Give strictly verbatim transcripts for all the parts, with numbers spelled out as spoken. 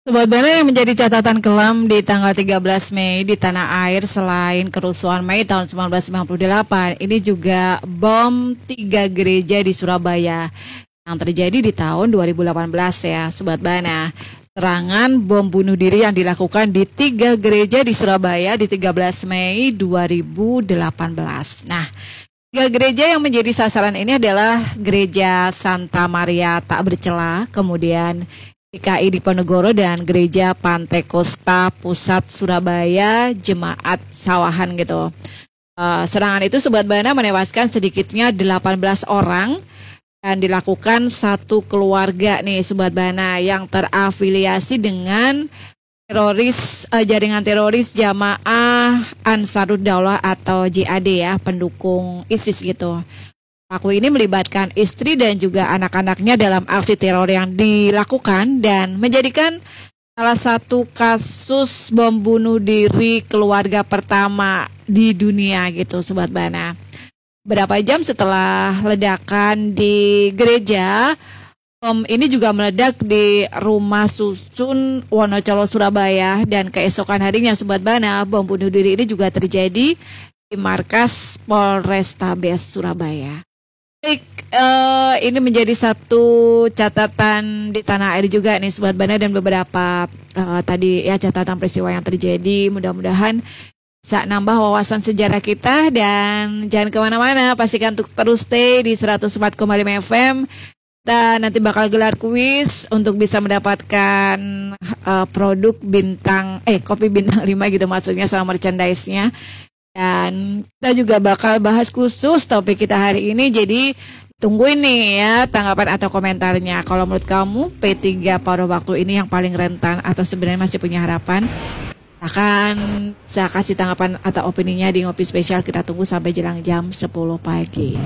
Sobat Bana, yang menjadi catatan kelam di tanggal tiga belas Mei di tanah air selain kerusuhan Mei tahun seribu sembilan ratus sembilan puluh delapan, ini juga bom tiga gereja di Surabaya yang terjadi di tahun dua ribu delapan belas ya Sobat Bana. Serangan bom bunuh diri yang dilakukan di tiga gereja di Surabaya di tiga belas Mei dua ribu delapan belas. Nah, tiga gereja yang menjadi sasaran ini adalah Gereja Santa Maria Tak Bercela, kemudian G K I Diponegoro, dan Gereja Pantai Kosta Pusat Surabaya Jemaat Sawahan gitu. Uh, serangan itu Sobat Bana menewaskan sedikitnya delapan belas orang dan dilakukan satu keluarga nih Sobat Bana yang terafiliasi dengan teroris uh, jaringan teroris Jamaah Ansarud Daulah atau J A D ya, pendukung ISIS gitu. Pelaku ini melibatkan istri dan juga anak-anaknya dalam aksi teror yang dilakukan dan menjadikan salah satu kasus bom bunuh diri keluarga pertama di dunia gitu Sobat Bana. Berapa jam setelah ledakan di gereja, bom ini juga meledak di rumah susun Wonocolo Surabaya, dan keesokan harinya Sobat Bana, bom bunuh diri ini juga terjadi di markas Polrestabes Surabaya. Baik, uh, ini menjadi satu catatan di tanah air juga nih Sobat Bana, dan beberapa uh, tadi ya catatan peristiwa yang terjadi. Mudah-mudahan bisa nambah wawasan sejarah kita, dan jangan kemana-mana, pastikan untuk terus stay di seratus empat koma lima F M. Dan nanti bakal gelar kuis untuk bisa mendapatkan uh, produk bintang, eh kopi bintang lima gitu maksudnya, sama merchandise-nya. Dan kita juga bakal bahas khusus topik kita hari ini, jadi tungguin nih ya tanggapan atau komentarnya. Kalau menurut kamu P tiga pada waktu ini yang paling rentan atau sebenarnya masih punya harapan, akan saya kasih tanggapan atau opininya di Ngopi Spesial. Kita tunggu sampai jelang jam sepuluh pagi.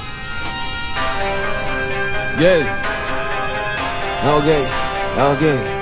Yeah. Okay. Okay.